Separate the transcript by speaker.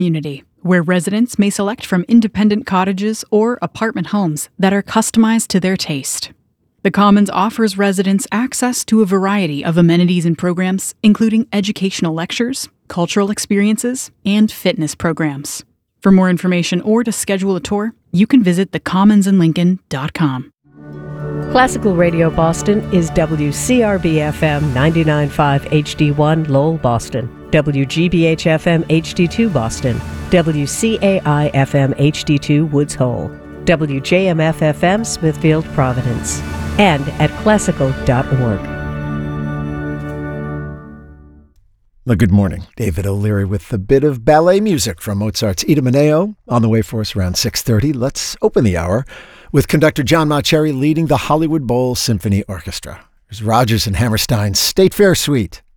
Speaker 1: community, where residents may select from independent cottages or apartment homes that are customized to their taste. The Commons offers residents access to a variety of amenities and programs, including educational lectures, cultural experiences, and fitness programs. For more information or to schedule a tour, you can visit thecommonsinlincoln.com.
Speaker 2: Classical Radio Boston is WCRB-FM 99.5 HD1 Lowell, Boston, WGBH-FM HD2 Boston, WCAI-FM HD2 Woods Hole, WJMF-FM Smithfield, Providence, and at classical.org.
Speaker 3: Well, good morning. David O'Leary with a bit of ballet music from Mozart's Idomeneo on the way for us around 6:30. Let's open the hour with conductor John Mauceri leading the Hollywood Bowl Symphony Orchestra. There's Rodgers and Hammerstein's State Fair Suite.